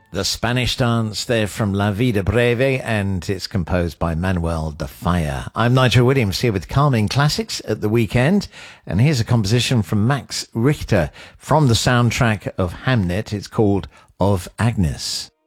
The Spanish Dance there from La Vida Breve, and it's composed by Manuel de Falla. I'm Nigel Williams here with Calming Classics at the weekend, and here's a composition from Max Richter from the soundtrack of Hamnet. It's called Of Agnes.